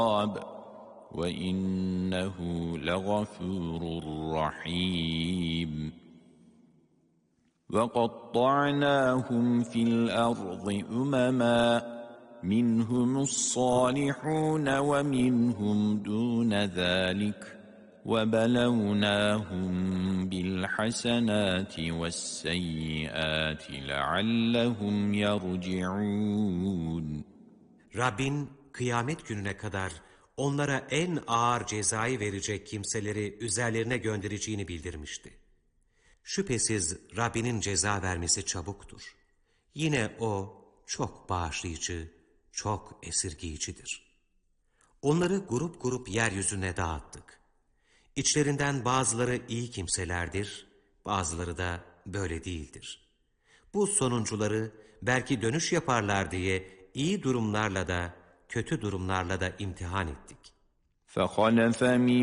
وَإِنَّهُ لَغَفُورٌ رَّحِيمٌ وَقَطَّعْنَاهُمْ فِي الْأَرْضِ أُمَمًا مِنْهُمُ الصَّالِحُونَ وَمِنْهُمْ دُونَ ذَلِكَ وَبَلَوْنَاهُمْ بِالْحَسَنَاتِ وَالسَّيِّئَاتِ لَعَلَّهُمْ يَرْجِعُونَ. Rabbin kıyamet gününe kadar onlara en ağır cezayı verecek kimseleri üzerlerine göndereceğini bildirmişti. Şüphesiz Rabbinin ceza vermesi çabuktur. Yine O çok bağışlayıcı, çok esirgeyicidir. Onları grup grup yeryüzüne dağıttık. İçlerinden bazıları iyi kimselerdir, bazıları da böyle değildir. Bu sonuncuları belki dönüş yaparlar diye iyi durumlarla da kötü durumlarla da imtihan ettik. فَخَلَفَ مِنْ